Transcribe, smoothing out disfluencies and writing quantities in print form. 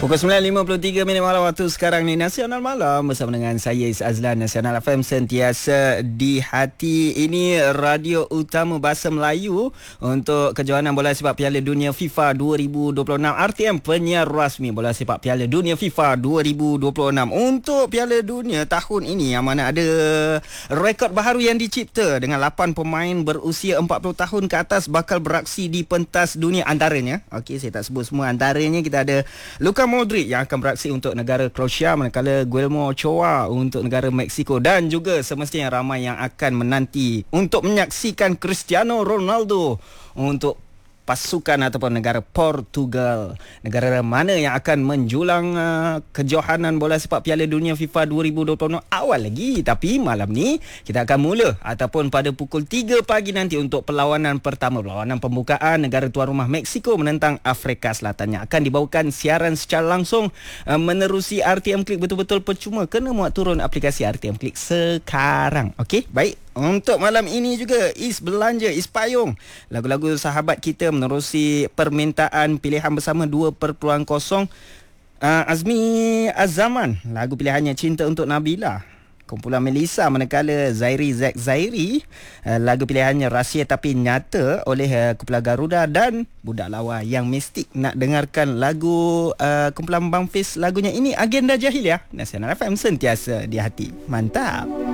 Pukul 9.53 malam waktu sekarang ni, Nasional Malam bersama dengan saya Is Azlan. Nasional FM sentiasa di hati. Ini radio utama bahasa Melayu untuk kejohanan bola sepak Piala Dunia FIFA 2026. RTM penyiar rasmi bola sepak Piala Dunia FIFA 2026. Untuk Piala Dunia tahun ini yang mana ada rekod baharu yang dicipta dengan 8 pemain berusia 40 tahun ke atas bakal beraksi di pentas dunia. Antaranya, okey, saya tak sebut semua, antaranya kita ada Luka Modric yang akan beraksi untuk negara Croatia, manakala Guillermo Ochoa untuk negara Mexico, dan juga semestinya ramai yang akan menanti untuk menyaksikan Cristiano Ronaldo untuk pasukan ataupun negara Portugal. Negara mana yang akan menjulang kejohanan bola sepak Piala Dunia FIFA 2026 awal lagi. Tapi malam ni kita akan mula ataupun pada pukul 3 pagi nanti untuk perlawanan pertama, perlawanan pembukaan negara tuan rumah Mexico menentang Afrika Selatan, yang akan dibawakan siaran secara langsung menerusi RTM Klik. Betul-betul percuma, kena muat turun aplikasi RTM Klik sekarang. Okey, baik. Untuk malam ini juga Is belanja, Is payung lagu-lagu sahabat kita menerusi permintaan pilihan bersama 2.0. Azmi Azzaman, lagu pilihannya Cinta Untuk Nabila. Kumpulan Melissa, manakala Zairi Zack Zairi, lagu pilihannya Rahsia Tapi Nyata oleh kumpulan Garuda. Dan Budak Lawa yang mistik nak dengarkan lagu kumpulan Bang Fiz, lagunya ini Agenda Jahiliah. Nasional FM sentiasa di hati. Mantap.